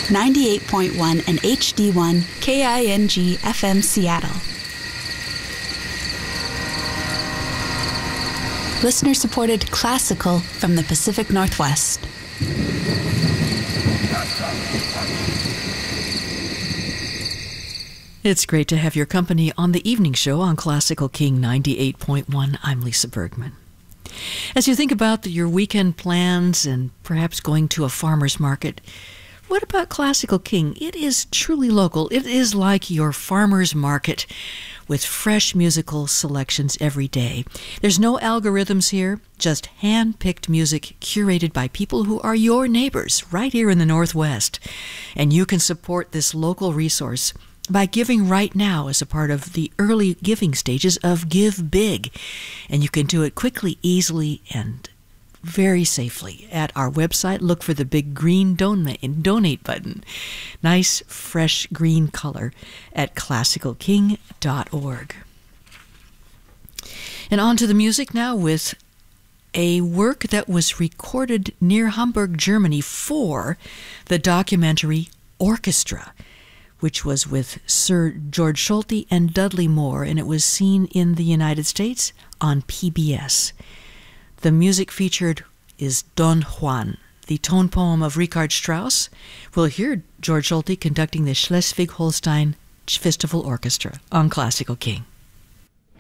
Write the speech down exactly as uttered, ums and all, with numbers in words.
ninety-eight point one and H D one K I N G F M Seattle. Listener-supported classical from the Pacific Northwest. It's great to have your company on the evening show on Classical King ninety-eight point one. I'm Lisa Bergman. As you think about the, your weekend plans and perhaps going to a farmer's market, what about Classical King? It is truly local. It is like your farmer's market with fresh musical selections every day. There's no algorithms here, just hand-picked music curated by people who are your neighbors right here in the Northwest. And you can support this local resource by giving right now as a part of the early giving stages of Give Big. And you can do it quickly, easily, and very safely at our website. Look for the big green donate, donate button. Nice, fresh green color at classical king dot org. And on to the music now with a work that was recorded near Hamburg, Germany for the documentary Orchestra, which was with Sir George Solti and Dudley Moore, and it was seen in the United States on P B S. The music featured is Don Juan, the tone poem of Richard Strauss. We'll hear George Solti conducting the Schleswig-Holstein Festival Orchestra on Classical King.